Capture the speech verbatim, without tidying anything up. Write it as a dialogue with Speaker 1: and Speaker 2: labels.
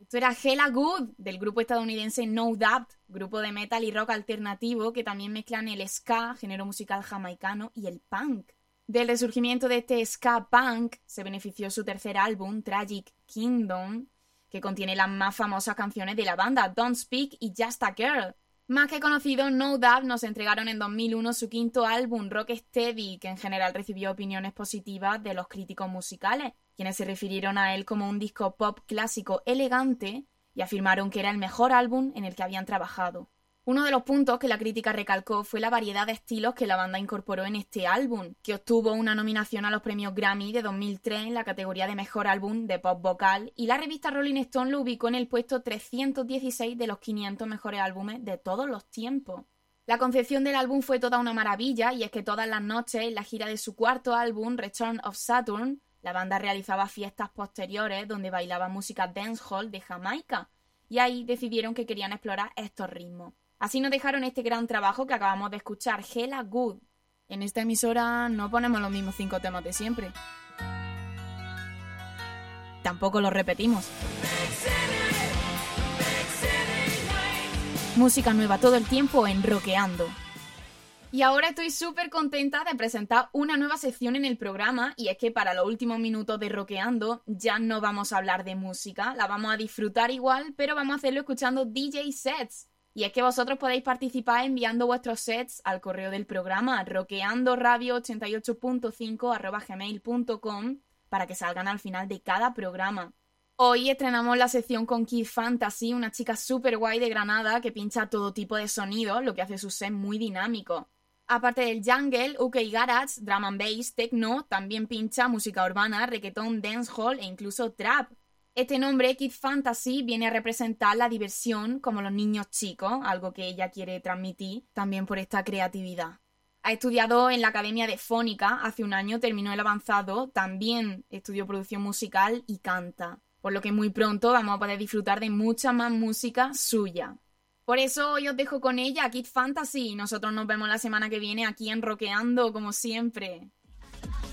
Speaker 1: Esto era Hella Good, del grupo estadounidense No Doubt, grupo de metal y rock alternativo que también mezclan el ska, género musical jamaicano, y el punk. Del resurgimiento de este ska punk se benefició su tercer álbum, Tragic Kingdom, que contiene las más famosas canciones de la banda, Don't Speak y Just a Girl. Más que conocido, No Doubt nos entregaron en dos mil uno su quinto álbum, Rocksteady, que en general recibió opiniones positivas de los críticos musicales, quienes se refirieron a él como un disco pop clásico elegante y afirmaron que era el mejor álbum en el que habían trabajado. Uno de los puntos que la crítica recalcó fue la variedad de estilos que la banda incorporó en este álbum, que obtuvo una nominación a los premios Grammy de dos mil tres en la categoría de Mejor Álbum de Pop Vocal, y la revista Rolling Stone lo ubicó en el puesto trescientos dieciséis de los quinientos mejores álbumes de todos los tiempos. La concepción del álbum fue toda una maravilla, y es que todas las noches, en la gira de su cuarto álbum, Return of Saturn, la banda realizaba fiestas posteriores donde bailaba música dancehall de Jamaica, y ahí decidieron que querían explorar estos ritmos. Así nos dejaron este gran trabajo que acabamos de escuchar, Hella Good. En esta emisora no ponemos los mismos cinco temas de siempre. Tampoco los repetimos. Música nueva todo el tiempo en Rockeando. Y ahora estoy súper contenta de presentar una nueva sección en el programa, y es que para los últimos minutos de Rockeando ya no vamos a hablar de música, la vamos a disfrutar igual, pero vamos a hacerlo escuchando D J sets. Y es que vosotros podéis participar enviando vuestros sets al correo del programa rockeandoradio ochenta y ocho punto cinco arroba gmail punto com para que salgan al final de cada programa. Hoy estrenamos la sección con Kid Fantasy, una chica súper guay de Granada que pincha todo tipo de sonidos, lo que hace su set muy dinámico. Aparte del jungle, U K Garage, drum and bass, techno, también pincha música urbana, reggaeton, dancehall e incluso trap. Este nombre, Kid Fantasy, viene a representar la diversión como los niños chicos, algo que ella quiere transmitir también por esta creatividad. Ha estudiado en la Academia de Fónica, hace un año terminó el avanzado, también estudió producción musical y canta, por lo que muy pronto vamos a poder disfrutar de mucha más música suya. Por eso hoy os dejo con ella, Kid Fantasy, y nosotros nos vemos la semana que viene aquí en Rockeando, como siempre.